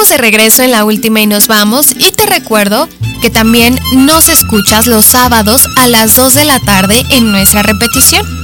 estamos de regreso en la última y nos vamos, y te recuerdo que también nos escuchas los sábados a las 2 de la tarde en nuestra repetición.